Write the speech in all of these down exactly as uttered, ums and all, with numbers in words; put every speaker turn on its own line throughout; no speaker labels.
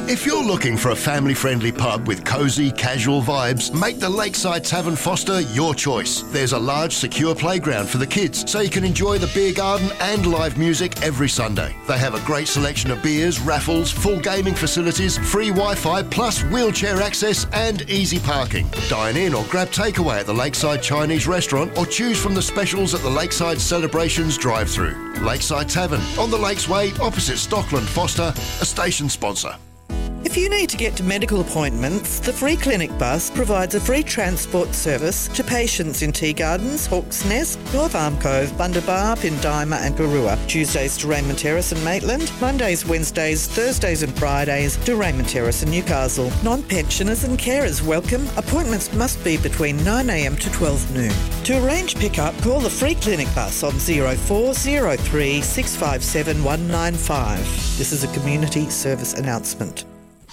If you're looking for a family-friendly pub with cosy, casual vibes, make the Lakeside Tavern Foster your choice. There's a large, secure playground for the kids, so you can enjoy the beer garden and live music every Sunday. They have a great selection of beers, raffles, full gaming facilities, free Wi-Fi, plus wheelchair access and easy parking. Dine in or grab takeaway at the Lakeside Chinese restaurant or choose from the specials at the Lakeside Celebrations drive-through. Lakeside Tavern, on the Lakes Way, opposite Stockland Foster, a station sponsor.
If you need to get to medical appointments, the Free Clinic Bus provides a free transport service to patients in Tea Gardens, Hawke's Nest, North Arm Cove, Bundabar, Pindima and Garua. Tuesdays to Raymond Terrace and Maitland. Mondays, Wednesdays, Thursdays and Fridays to Raymond Terrace and Newcastle. Non-pensioners and carers welcome. Appointments must be between nine a m to twelve noon. To arrange pickup, call the Free Clinic Bus on zero four zero three six five seven one nine five. This is a community service announcement.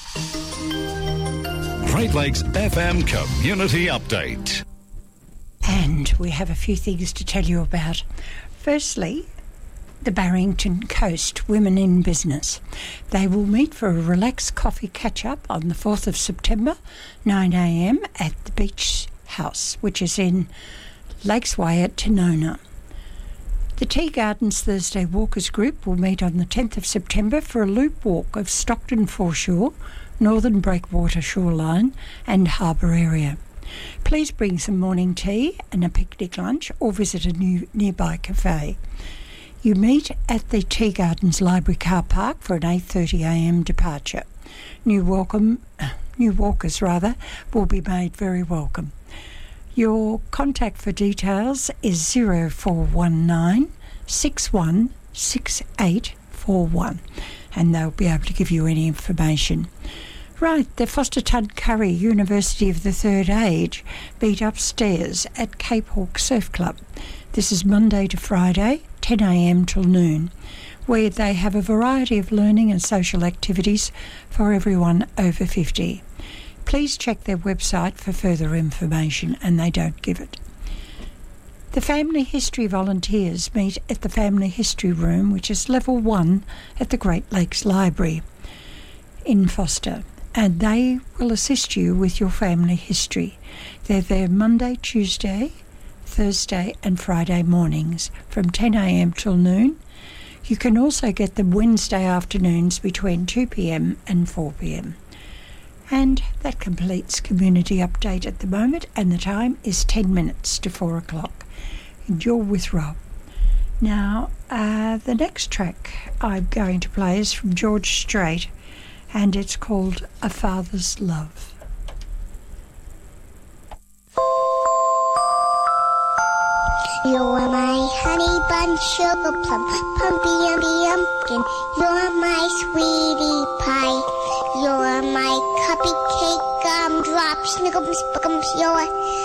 Great Lakes F M Community Update.
And we have a few things to tell you about. Firstly, the Barrington Coast Women in Business. They will meet for a relaxed coffee catch-up on the fourth of September, nine a m at the Beach House, which is in Lakes Way at Tenona. The Tea Gardens Thursday Walkers Group will meet on the tenth of September for a loop walk of Stockton Foreshore, Northern Breakwater Shoreline and Harbour area. Please bring some morning tea and a picnic lunch or visit a new nearby cafe. You meet at the Tea Gardens Library Car Park for an eight thirty a m departure. New welcome, new walkers rather, will be made very welcome. Your contact for details is zero four one nine six one six eight four one and they'll be able to give you any information. Right, the Foster Tuncurry University of the Third Age meet upstairs at Cape Hawke Surf Club. This is Monday to Friday, ten a m till noon, where they have a variety of learning and social activities for everyone over fifty. Please check their website for further information, and they don't give it. The Family History Volunteers meet at the Family History Room, which is level one at the Great Lakes Library in Foster, and they will assist you with your family history. They're there Monday, Tuesday, Thursday and Friday mornings from ten a m till noon. You can also get them Wednesday afternoons between two p m and four p m. And that completes Community Update at the moment, and the time is ten minutes to four o'clock. And you're with Rob. Now, uh, the next track I'm going to play is from George Strait, and it's called A Father's Love.
You're my honey bun, sugar plum, pumpy umby umpkin. You're my sweetie pie. You're my cupcake, gumdrop, snickums, bookums. You're